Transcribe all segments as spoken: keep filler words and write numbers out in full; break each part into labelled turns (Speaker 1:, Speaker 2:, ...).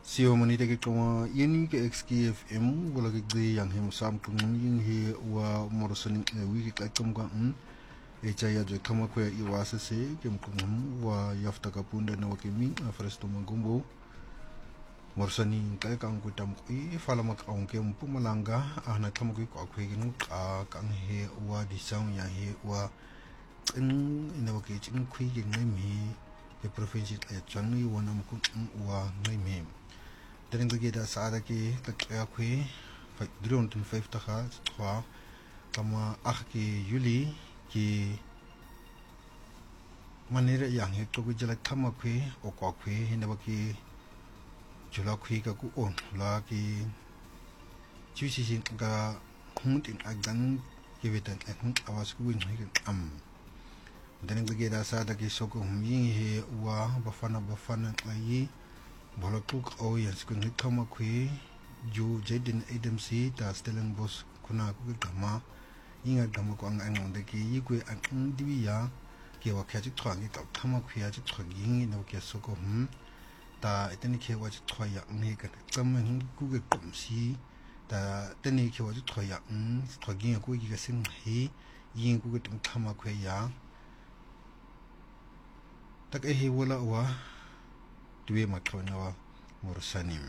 Speaker 1: Sio manita ke kama yeni ke X K F M wala ke gde yang hem sam kung ying he wa morosani wiki ka kam ka un e chaya jo kama ko i wasa se ke mkung wa yafta ka punda na wakimi a fresto mangumbo morosani ka ka ang kutam ko i fala mak ang ke Mpumalanga a na kama ko ko ko kin ka kang he wa di sang ya he wa in ina waki chin kwi ke ngai mi ke province ya changi wa nam ku wa ngai mi dan lagi ada saat ke kaya kue drone tun five taka twa kama ah ke Yuli ke manera yang he to jala kama kue o kwa kue hinda baki jula kue ka ku on la ke chusi sin ka huntin agan ke betan akun awas ku win he am dan lagi ada saat ke soko humi he wa bafana bafana ai Bolokuk o yas kun kama kwe ju Jaden Adamsi ta Stellenbosch kuna ku gama inga gama ko ang ang de ki yikwe ang diwiya ke wa kya chi thwangi ka kama kwe ya chi thwangi no ke soko hum ta etani ke wa chi thwaya ne ka kama hin ku ge komsi ta tani ke wa chi thwaya um thwagi ko gi ga sin hi yin ku ge tum kama kwe ya tak e he wala wa tuwe maklona wa Morosani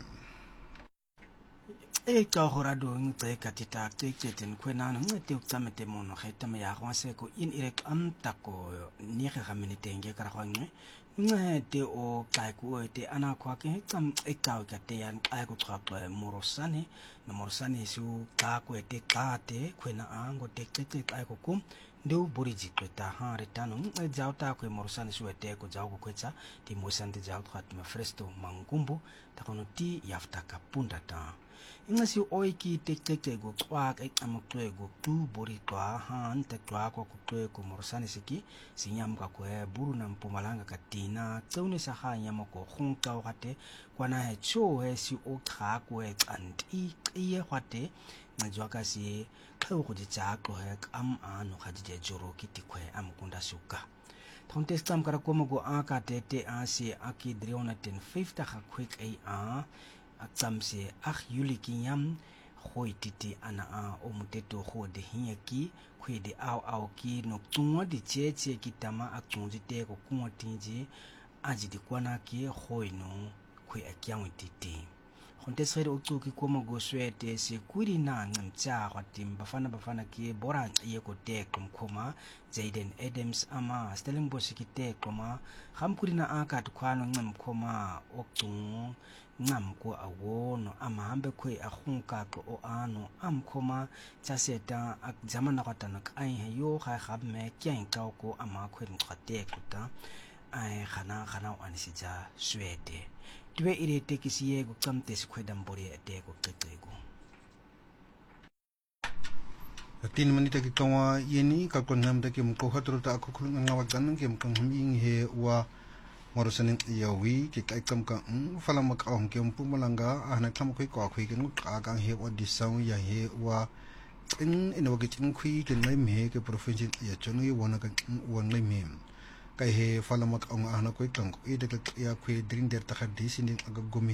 Speaker 2: e ka hora do ngte katita te keten kwena no ngte uksamete mono kheta me ya khwase ko in irek am tako ni ga gaminite nge kara khwangwe ngte o kai ku te ana kwa ke tsam e ka ka te yan kai ku tra Morosani no Morosani su ka ku te ka te kwena ango te te te kai ku kum do boriji kweta ha retano e jauta ku Morosani su te ko jau ku kwetsa ti mosante jau khat me fresto mangumbo takono ti yafta ka punda ta ingasi oiki tekeke go kwak ek amokwe go tu bori kwa han te kwa ko kutwe ko Morosani siki sinyam ka ko buru na Mpumalanga katina tsaune sa ha nyamo ko khunka o gate kwana he cho he si o kha ko e anti iye gwate ngajwa ka si kho go di tsa ko he am ano ga di joro kitikwe amkunda suka thonte stam kara ko mo go aka te te asi aki driona ten fifty ga quick ai a aksamse ach Yuli kinyam khoi titi ana a o muteto kho de hieki khoi de au au ki no tungwa di cheche kitama akungji te ko kunwa tinji aji di kwana ki khoi no khoi akyang titi khonte sere o tsuki ko mo go swete se kuri na ngamcha kwatim bafana bafana ki bora ye ko te kum khoma Jaden Adams ama Stellenbosch ki te koma kham kuri na aka tkwano ngam khoma oktung ngam ko awono ama hambe kwe akhunka ko o ano am khoma chaseta ak jamana katana ai yo kha khab me kyen ka ko ama khwe ngate kuta ai khana khana anisija swede twe ire te kisiye go kamte sikhwedam bori ate ko tetego
Speaker 1: tin manita ke kawa yeni ka kon nam de ke mko khatro ta ko khulung ngawa gan ke mko hum he wa Morosani yawi ke kai kam ka fala mak ong ke Mpumalanga ana kam khoi ko khoi ke nu ka ka he wa disang ya he wa in in wa ke chin khui ke nai me ke province ya chongi wona ka won nai me kai he fala mak ong ana koi kam ko ide ke ya khui drin der ta khadi sin aga gomi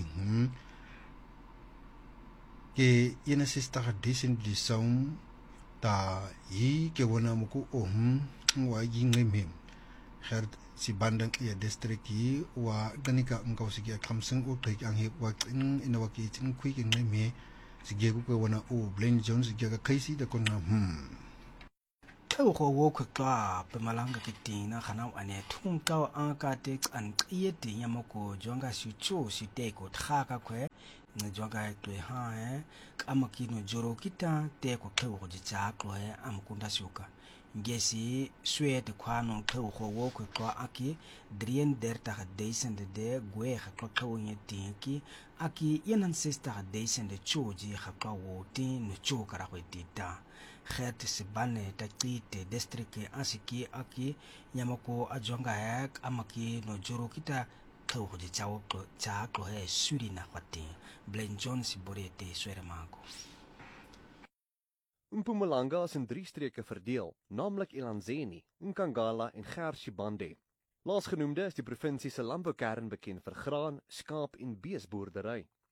Speaker 1: ke ina sista khadi sin disang ta yi ke wona muku om wa yi ngai me her si bandang ya district yi wa ganika ngau sigi kamseng o thai ang he wa in in wa ki chin khui ke ngai me sigi ku ko wana o Blaine Jones sigi ka kaisi da kon hm
Speaker 2: tau ko wo ko ka Mpumalanga kitina khana ane thung ka aka te an qiye ti nyamoko jonga si chu si te ko thaka kwe njonga twe ha eh kamakino joro kita te ko tau ko ji cha ko eh amkunda suka ngesi swede kwano tau ko wo ko ka aki drien der ta deisen de de gwe ha ko ko nyeti ki aki yenan sister deisen de choji ha ka wo ti no cho kara ko tita khet se bane ta tite district asiki aki nyamako ajonga hek amaki no joro kita tau ko ji chawo ko cha ko he suri na kwati Blaine Jones borete swere mako
Speaker 3: Mpumalanga is in drie streke verdeel, naamlik Elanzeni, Nkangala en Gershibande. Laasgenoemde is die provinsie se landboukern bekend vir graan, skaap en beesboerdery.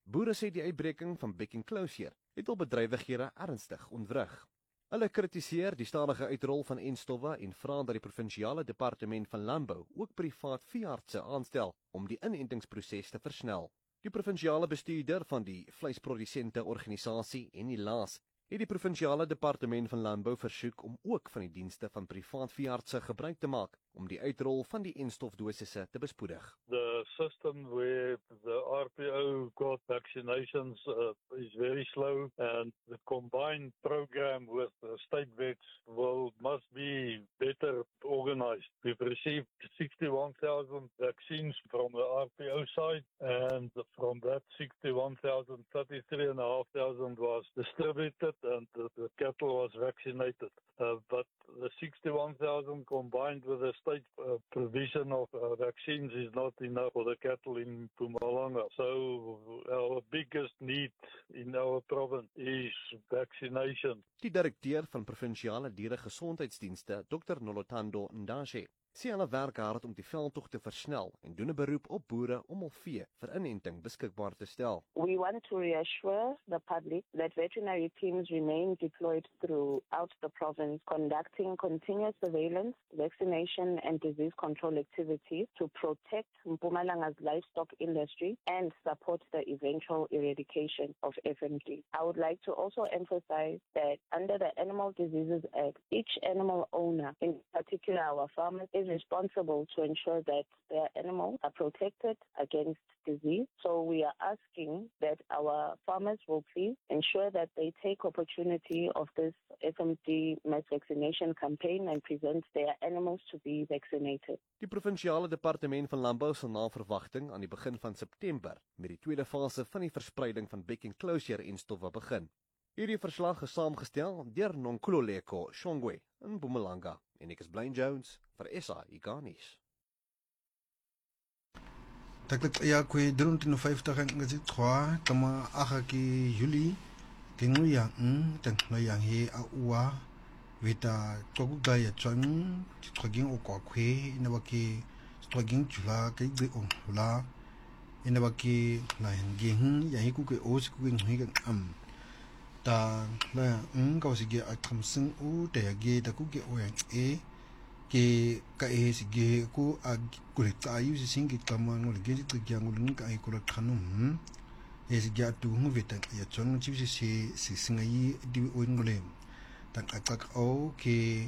Speaker 3: Boere sê die uitbreking van Beck Enclosure het al bedrywighede ernstig ontwrig. Hulle kritiseer die stadige uitrol van enstowwe en vra dat die provinsiale departement van landbou ook privaat veeartse aanstel om die inentingsproses te versnel. Die provinsiale bestuurder van die vleisprodusente organisasie en die L A S het die provinsiale departement van landbou versoek om ook van die dienste van privaat veeartse gebruik te maak om die uitrol van die enstofdosisse te bespoedig.
Speaker 4: The system where the R P O got vaccinations uh, is very slow, and the combined program with the state vets will must be better organized. We've received sixty-one thousand vaccines from the R P O side, and from that sixty-one thousand, thirty-three thousand five hundred was distributed and the, the cattle was vaccinated. Uh, but the sixty-one thousand combined with the state uh, provision of uh, vaccines is not enough for the cattle in Mpumalanga. So our biggest need in our province is vaccination.
Speaker 3: Die direkteur van provinsiale dieregesondheidsdienste, Dokter Nolotando Ndashe, sê hulle werk hard om die veldtog te versnel en doen 'n beroep op boere om hul vee vir inenting beskikbaar te stel.
Speaker 5: We want to reassure the public that veterinary teams remain deployed throughout the province, conducting continuous surveillance, vaccination and disease control activities to protect Mpumalanga's livestock industry and support the eventual eradication of F M D. I would like to also emphasize that under the Animal Diseases Act, each animal owner, in particular our farmers, is responsible to ensure that their animals are protected against disease. So we are asking that our farmers will please ensure that they take opportunity of this F M D mass vaccination campaign and present their animals to be vaccinated.
Speaker 3: Die provinsiale departement van landbou sal na verwagting aan die begin van September met die tweede fase van die verspreiding van Beck Enclosure enstowwe begin. Hierdie verslag is saamgestel deur Nonkululeko Shongwe in Mpumalanga en ek is Blaine Jones vir S A I Garnis.
Speaker 1: Taklik ya kwe drone fifty kan ngasi twa tama aga ki Julie kingu yang n tang no yang he a uwa vita toku ga ya chang toging o kwa kwe ina baki toging jula kai gbe on la ina baki la nging ya hi ku ke o ku ngi kan am ta la n ka si ge a tham sing u te ge ta ku ge o yang e ke ka e si ge ku a ku le ta yu si sing ki tama ngol ge ti ge ngol ng ka e ku la khanum e si ge tu hu vita ya chong chi si si si sing ai di o ngole ta ka ka o ke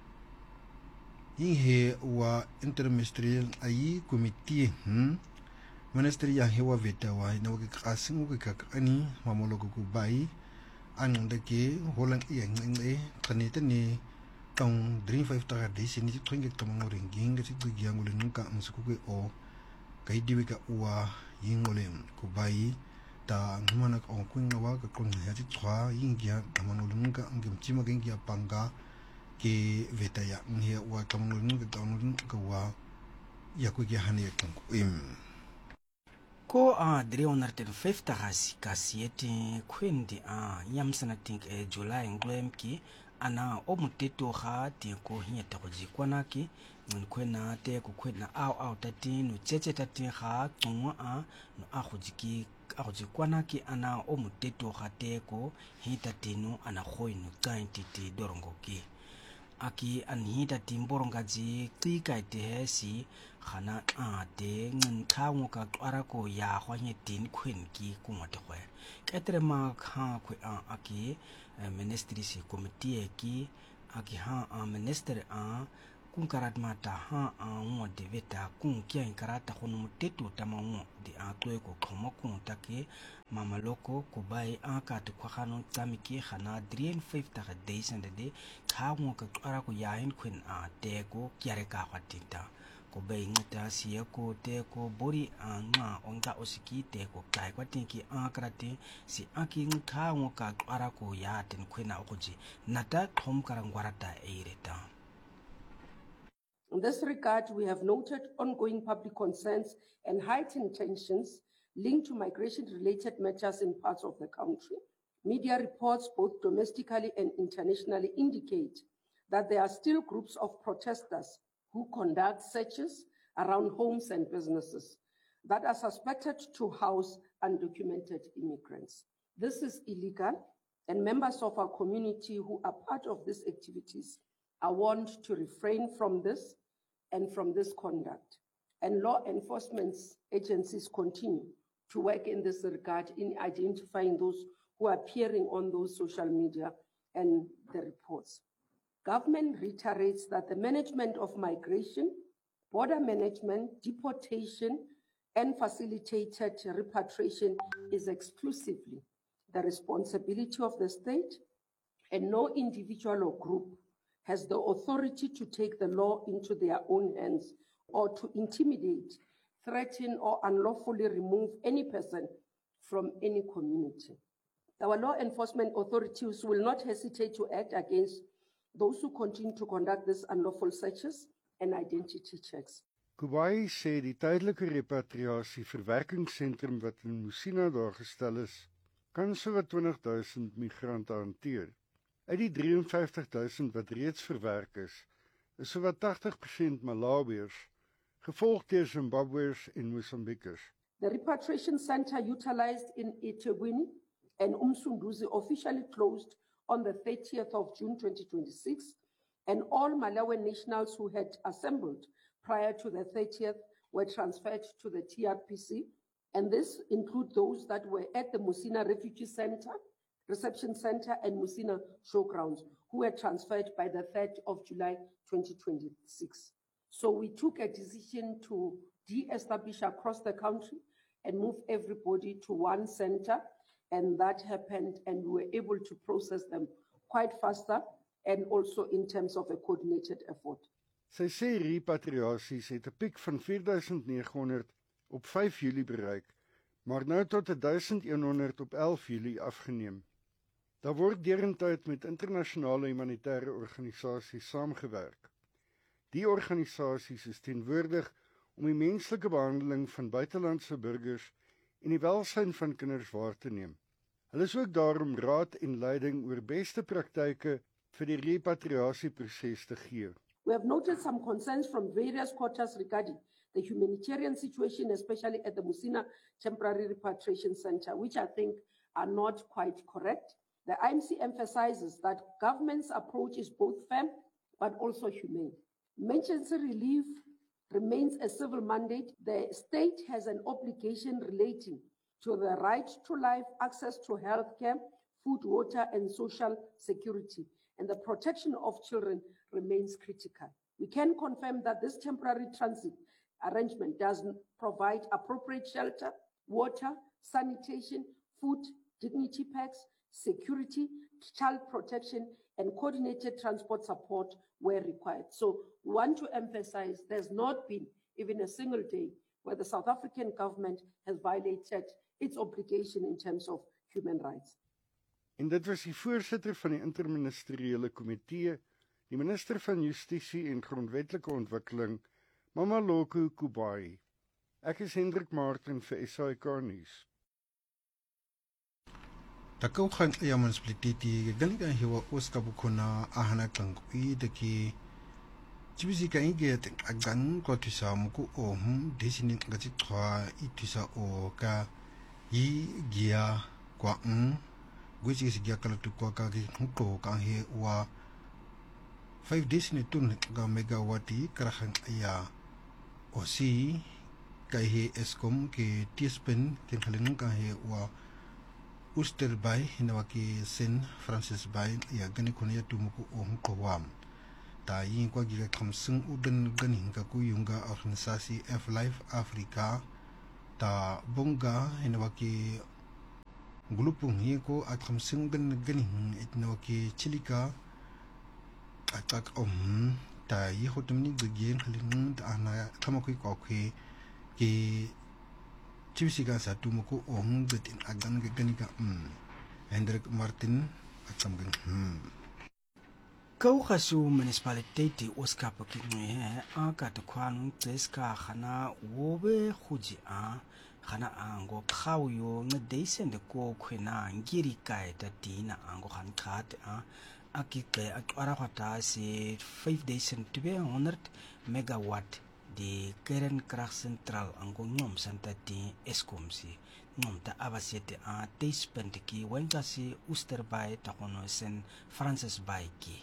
Speaker 1: yin he wa interministerial ai committee hm ministry ya he wa vita wa na ke ka sing ku ka ani mamolo ku bai an de ke holang yang ng e khani te ni tong dream five ta de sin ni twing ke tong ngor nging ke ti gi ngol ng ka msu ku o kai di ka wa yin ngol ku bai ta ngmana ko ku ngawa ka kon ya ti twa yin ya tamang ngol ng ka ngim chi ma nging ya panga ke veta ya nge wa tong ngol ng ka tong ngol ka wa ya ku ge hani ka im
Speaker 2: ko a three hundred fifty gasi kasiete kwendi a yamsana think e July ngwemki ana o muteto ga te ko hieta go jikwana ke ngun kwena te ko kwena au au tati no cheche tati ga tsungwa a no a go jiki a go jikwana ke ana o muteto ga te ko hita tino ana khoino tsaintiti dorongo ke aki anhita timboronga ji tika te si khana a te ngin khawo ka twara ko ya hwanye tin khwen ki kumote khwe ketre ma kha khwe a aki ministry si committee ki aki ha a minister a kun karat mata ha a mo de veta kun kya karata khono muteto tamawo de a twe ko khomo kun take mama loko ko bai a ka te khano tsamiki khana three hundred fifty days and de khawo ka twara ko ya hin khwen a te ko kyare ka khatinta ko bai ngata siya ko te ko bori a nga onga osiki te ko kai kwatinki a karate si aki khawo ka twara ko ya ten khwena oji nata thom karangwarata eireta.
Speaker 6: In this regard, we have noted ongoing public concerns and heightened tensions linked to migration-related matters in parts of the country. Media reports, both domestically and internationally, indicate that there are still groups of protesters who conduct searches around homes and businesses. that are suspected to house undocumented immigrants. This is illegal, and members of our community who are part of these activities are warned to refrain from this and from this conduct. And law enforcement agencies continue to work in this regard in identifying those who are appearing on those social media and the reports. Government reiterates that the management of migration, border management, deportation, and facilitated repatriation is exclusively the responsibility of the state, and no individual or group has the authority to take the law into their own hands or to intimidate, threaten, or unlawfully remove any person from any community. Our law enforcement authorities will not hesitate to act against those who continue to conduct these unlawful searches and identity checks.
Speaker 7: Kubai sê die tydelike repatriasie verwerkingssentrum wat in Musina daar gestel is, kan sowat twintig duisend migrante hanteer. Uit die drie en vyftig duisend wat reeds verwerk is, is sowat tagtig persent Malawiërs, gevolg deur Zimbabweërs en Mosambikers.
Speaker 6: The repatriation center utilized in eThekwini and Umsunduzi officially closed on the thirtieth of June twenty twenty-six, and all Malawian nationals who had assembled prior to the thirtieth were transferred to the T R P C, and this includes those that were at the Musina Refugee Center, Reception Center, and Musina Showgrounds, who were transferred by the third of July twenty twenty-six. So we took a decision to de-establish across the country and move everybody to one center, and that happened, and we were able to process them quite faster and also in terms of a coordinated effort.
Speaker 7: Sy sê repatriasies het 'n piek van vier duisend nege honderd op vyf Julie bereik, maar nou tot duisend een honderd op elf Julie afgeneem. Daar word derentyd met internasionale humanitaire organisasies saamgewerk. Die organisasies is teenwoordig om die menslike behandeling van buitelandse burgers en die welsyn van kinders waar te neem. Hulle is ook daar om raad en leiding oor beste praktyke vir die repatriasieproses te gee.
Speaker 6: We have noted some concerns from various quarters regarding the humanitarian situation, especially at the Musina Temporary Repatriation Center, which I think are not quite correct. The I M C emphasizes that government's approach is both firm but also humane. Emergency relief remains a civil mandate. The state has an obligation relating to the right to life, access to health care, food, water, and social security, and the protection of children remains critical. We can confirm that this temporary transit arrangement does provide appropriate shelter, water, sanitation, food, dignity packs, security, child protection, and coordinated transport support where required. So we want to emphasize there's not been even a single day where the South African government has violated its obligation in terms of human rights.
Speaker 7: En dit was die voorsitter van die interministeriële komitee, die minister van Justisie en Grondwetlike Ontwikkeling, Mamaloko Kubai. Ek is Hendrik Martin vir S A K Nuus.
Speaker 1: Takau khan ya municipality galiga hiwa oska bukuna ahana kangui deki chibisi ka inget agan ko tisa muku o hum desini ngati twa itisa o ka yi gia kwa n gwisi si gia kala tukwa ka ki ko ka he wa five desini tun ga megawati karahan ya o si ka he eskom ke tispen ken khalin ka he wa Uster Bay hinawaki Saint Francis Bay ya gani kuna ya tumuku o hukawam. Ta yin kwa giga kamsung udan gani hinga kuyunga organisasi F-Life Africa ta bonga hinawaki glupung hiko at kamsung gan gani hinawaki chilika atak om ta yi hotumni gagien halin ta ana kamakui kwakwe ki Chibisiga sa tumuko ong betin agan gaganika mm Hendrik Martin atsamgang hmm
Speaker 2: Kau khasu municipality oskapa kinge a ka to kwan tseska khana wobe khuji a khana ango khawyo ngdeisen de ko khwena ngiri kai ta dina ango khan khat a akike atwara khata se five days and to be one hundred megawatt di kernkracht centraal ang ngom santa ti Eskom si ngom ta abasete a teispunt ki wenka si Oosterbaai ta kono Saint Francis Bay ki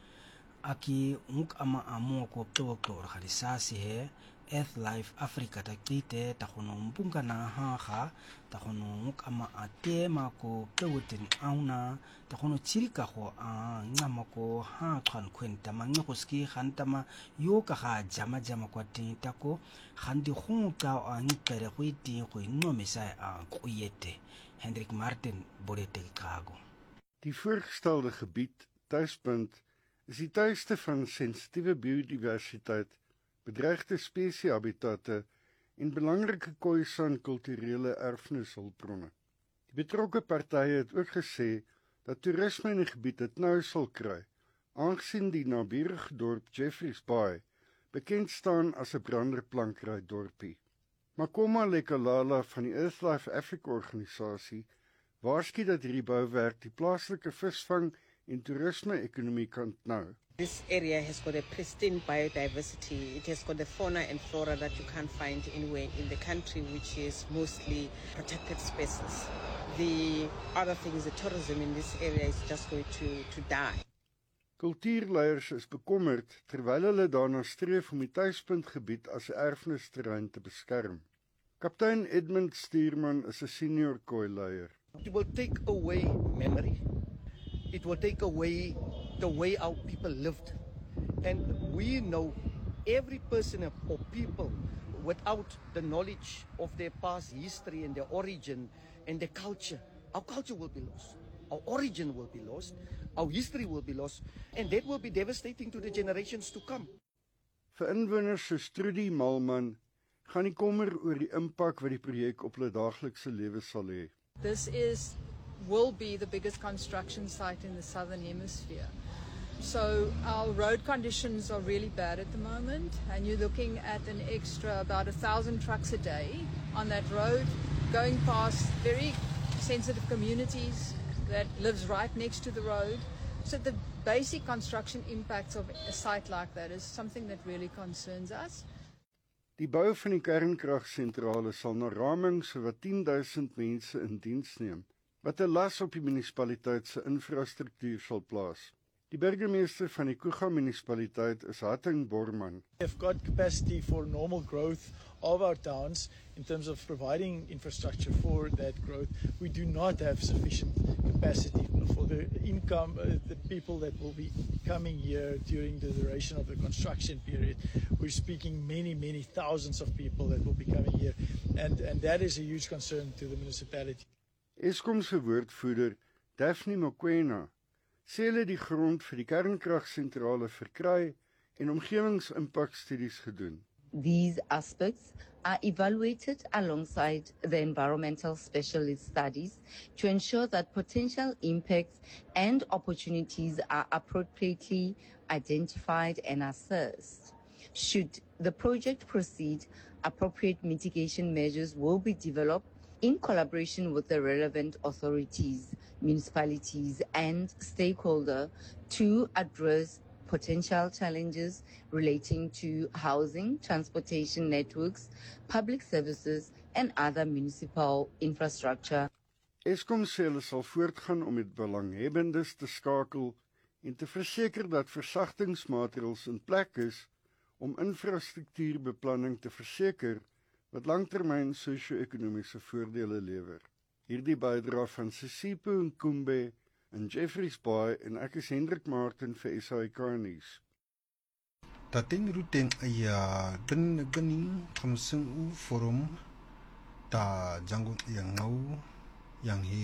Speaker 2: aki nguk ama amo ko to to organisasi he Earth Life Africa ta kite ta kono mbunga na ha ha ta kono nguk ama atema ko kewutin auna ta kono chirika ko a ngama ko ha khan kwenta manyokoski khantama yo ka ha jama jama kwa tin ta ko khandi khung ka a ngikere ko iti ko no mesa a kuyete Hendrik Martin Borete Kago.
Speaker 7: Die voorgestelde gebied tuispunt is die tuiste van sensitiewe biodiversiteit, bedreigde spesiehabitatte en belangrike Khoisan kulturele erfenishulpbronne. Die betrokke partye het ook gesê dat toerisme in die gebied dit nou sal kry, aangesien die naburige dorp Jeffreys Bay bekend staan as 'n branderplankry dorpie. Makoma Lekalala van die Earth Life Africa organisasie waarsku dat hierdie bouwerk die plaaslike visvang en toerisme-ekonomie kan nou.
Speaker 8: This area has got a pristine biodiversity. It has got the fauna and flora that you can't find anywhere in the country, which is mostly protected species. The other thing is the tourism in this area is just going to, to die.
Speaker 7: Kultuurleiers is bekommerd terwyl hulle daarna streef om die tuispuntgebied as 'n erfenisterrein te beskerm. Kaptein Edmund Stuurman is 'n senior Khoi-leier.
Speaker 9: It will take away memory. It will take away the way our people lived. And we know every person or people without the knowledge of their past history and their origin and their culture, our culture will be lost. Our origin will be lost. Our history will be lost. And that will be devastating to the generations to come.
Speaker 7: Vir inwoners soos Trudy Malman gaan die kommer oor die impak wat die projek op hulle daaglikse lewe sal hê.
Speaker 10: This is will be the biggest construction site in the southern hemisphere. So our road conditions are really bad at the moment, and you're looking at an extra about a thousand trucks a day on that road, going past very sensitive communities that lives right next to the road. So the basic construction impacts of a site like that is something that really concerns us.
Speaker 7: Die bou van die kernkragsentrale sal na raming sowat tien duisend mense in diens neem, wat 'n las op die munisipaliteit se infrastruktuur sal plaas. Die burgemeester van die Kuga munisipaliteit is Hatting Borman.
Speaker 11: We've got capacity for normal growth of our towns in terms of providing infrastructure for that growth. We do not have sufficient capacity for the income, uh, the people that will be coming here during the duration of the construction period. We're speaking many, many thousands of people that will be coming here, and, and that is a huge concern to the municipality.
Speaker 7: Eskom se woordvoerder, Daphne Mokoena, sê hulle die grond vir die kernkragsentrale verkry en omgewingsimpakstudies gedoen.
Speaker 12: These aspects are evaluated alongside the environmental specialist studies to ensure that potential impacts and opportunities are appropriately identified and assessed. Should the project proceed, appropriate mitigation measures will be developed in collaboration with the relevant authorities, municipalities, and stakeholders to address potential challenges relating to housing, transportation networks, public services, and other municipal infrastructure.
Speaker 7: Eskom sê hulle sal voortgaan om met belanghebbendes te skakel en te verseker dat versagtingsmaatreëls in plek is om infrastruktuurbeplanning te verseker wat langtermyn sosio-ekonomiese voordele lewer. Hierdie bydra van Sisipo Nkumbe in Jeffreys Bay en ek is Hendrik Martin vir S A I K nuus.
Speaker 1: Tating ruteng aya den gani kamsung u forum ta jangun yang ngau yang hi